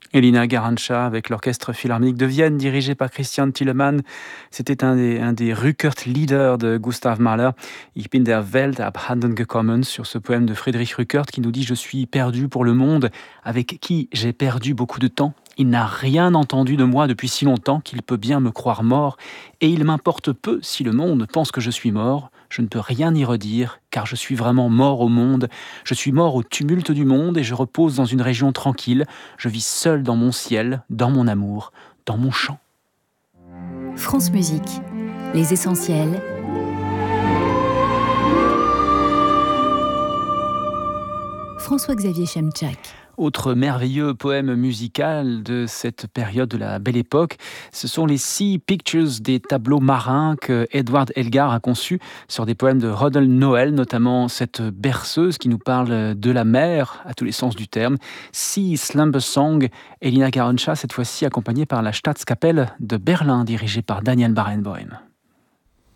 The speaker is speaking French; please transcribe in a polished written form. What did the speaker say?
Elina Garantscha avec l'Orchestre Philharmonique de Vienne, dirigé par Christian Thielemann. C'était un des Rückert-Lieder de Gustav Mahler. Ich bin der Welt abhanden gekommen, sur ce poème de Friedrich Rückert qui nous dit « Je suis perdu pour le monde, avec qui j'ai perdu beaucoup de temps. Il n'a rien entendu de moi depuis si longtemps qu'il peut bien me croire mort, et il m'importe peu si le monde pense que je suis mort. Je ne peux rien y redire, car je suis vraiment mort au monde. Je suis mort au tumulte du monde et je repose dans une région tranquille. Je vis seul dans mon ciel, dans mon amour, dans mon chant. » France Musique, les essentiels. François-Xavier Chemchak. Autre merveilleux poème musical de cette période de la Belle Époque, ce sont les Sea Pictures, des tableaux marins que Edward Elgar a conçus sur des poèmes de Rodel Noël, notamment cette berceuse qui nous parle de la mer, à tous les sens du terme. Sea Slumber Song, Elina Garantscha, cette fois-ci accompagnée par la Staatskapelle de Berlin, dirigée par Daniel Barenboim.